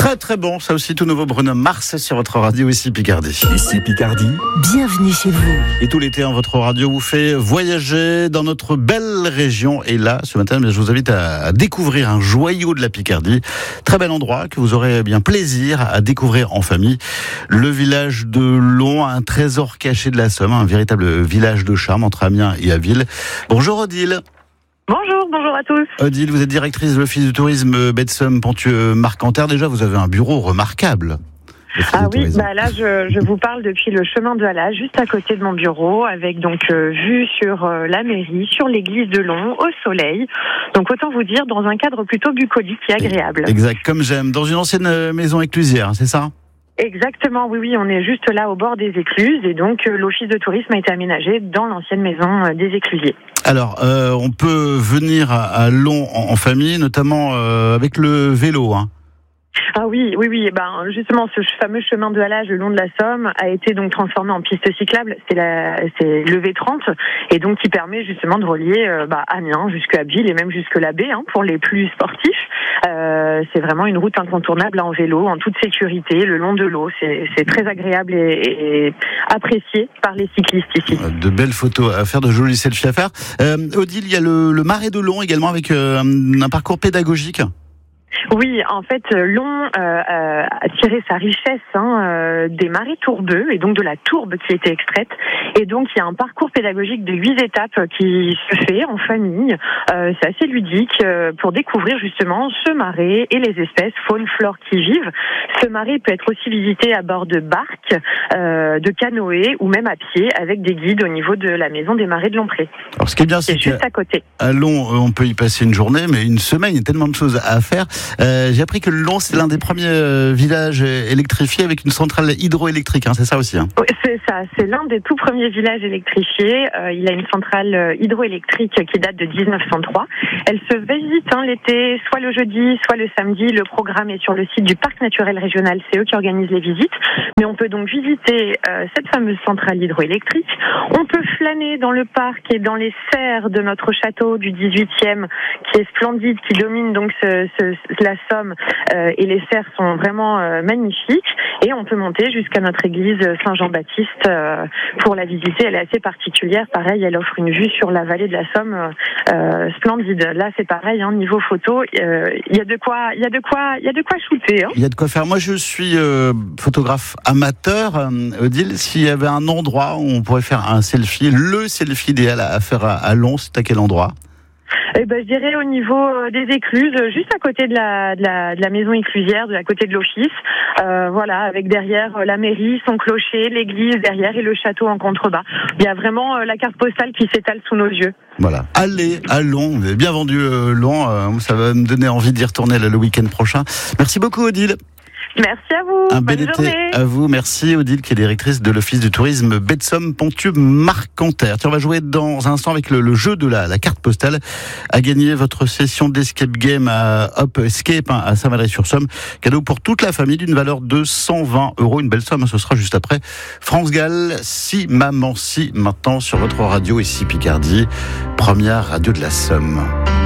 Très très bon, ça aussi tout nouveau Bruno Mars sur votre radio ici Picardie. Ici Picardie. Bienvenue chez vous. Et tout l'été, votre radio vous fait voyager dans notre belle région. Et là, ce matin, je vous invite à découvrir un joyau de la Picardie. Très bel endroit que vous aurez bien plaisir à découvrir en famille. Le village de Long, un trésor caché de la Somme, un véritable village de charme entre Amiens et Abbeville. Bonjour Odile. Bonjour à tous. Odile, vous êtes directrice de l'Office du tourisme baie de Somme Ponthieu-Marcanterre. Déjà, vous avez un bureau remarquable. Ah oui, là je vous parle depuis le chemin de Halas, juste à côté de mon bureau, avec donc vue sur la mairie, sur l'église de Long, au soleil. Donc autant vous dire, dans un cadre plutôt bucolique et agréable. Exact, comme j'aime. Dans une ancienne maison éclusière, c'est ça ? Exactement, oui, on est juste là au bord des écluses et donc l'office de tourisme a été aménagé dans l'ancienne maison des éclusiers. Alors, on peut venir à Long en famille, notamment avec le vélo, hein. Ah oui. Justement, ce fameux chemin de halage le long de la Somme a été donc transformé en piste cyclable. C'est le V30 et donc qui permet justement de relier Amiens jusqu'à Abbeville et même jusque la baie pour les plus sportifs. C'est vraiment une route incontournable en vélo, en toute sécurité, le long de l'eau. C'est très agréable et apprécié par les cyclistes ici. De belles photos à faire, de jolis selfies à faire. Odile, il y a le marais de Long également avec un parcours pédagogique. Oui, en fait, Long a tiré sa richesse des marais tourbeux et donc de la tourbe qui était extraite. Et donc, il y a un parcours pédagogique de 8 étapes qui se fait en famille. C'est assez ludique pour découvrir justement ce marais et les espèces faune, flore qui vivent. Ce marais peut être aussi visité à bord de barques, de canoës ou même à pied avec des guides au niveau de la maison des marais de Lompré. Alors, ce qui est bien, c'est juste à côté. À Long, on peut y passer une journée, mais une semaine, il y a tellement de choses à faire. J'ai appris que Long, c'est l'un des premiers villages électrifiés avec une centrale hydroélectrique, c'est ça aussi, hein? Oui, c'est ça. C'est l'un des tout premiers villages électrifiés. Il a une centrale hydroélectrique qui date de 1903. Elle se visite l'été, soit le jeudi, soit le samedi. Le programme est sur le site du Parc naturel régional. C'est eux qui organisent les visites. Mais on peut donc visiter cette fameuse centrale hydroélectrique. On peut flâner dans le parc et dans les serres de notre château du 18e, qui est splendide, qui domine donc la Somme, et les serres sont vraiment magnifiques. Et on peut monter jusqu'à notre église Saint-Jean-Baptiste pour la visiter. Elle est assez particulière. Pareil, elle offre une vue sur la vallée de la Somme splendide. Là, c'est pareil, niveau photo, il y a de quoi shooter. Il y a de quoi faire. Moi, je suis photographe amateur. Odile, s'il y avait un endroit où on pourrait faire un selfie, le selfie idéal à faire à Long, c'est à quel endroit ? Je dirais au niveau des écluses, juste à côté de la maison éclusière, à côté de l'office. Avec derrière la mairie, son clocher, l'église derrière et le château en contrebas. Il y a vraiment la carte postale qui s'étale sous nos yeux. Voilà. Allez à Long. Vous avez bien vendu Long. Ça va me donner envie d'y retourner le week-end prochain. Merci beaucoup, Odile. Merci à vous. Un bel été à vous. Merci Odile, qui est directrice de l'Office du tourisme baie de Somme Ponthieu-Marcanterre. On va jouer dans un instant avec le jeu de la carte postale à gagner votre session d'escape game à Hop Escape à Saint-Valery-sur-Somme. Cadeau pour toute la famille d'une valeur de 120 €. Une belle somme. Ce sera juste après France Gall. Si maman si, maintenant sur votre radio ici Picardie, première radio de la Somme.